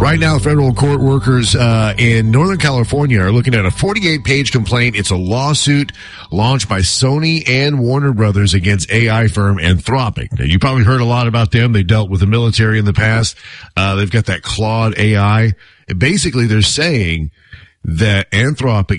Right now, federal court workers in Northern California are looking at a 48-page complaint. It's a lawsuit launched by Sony and Warner Brothers against AI firm Anthropic. Now, you probably heard a lot about them. They dealt with the military in the past. They've got that Claude AI. And basically, they're saying that Anthropic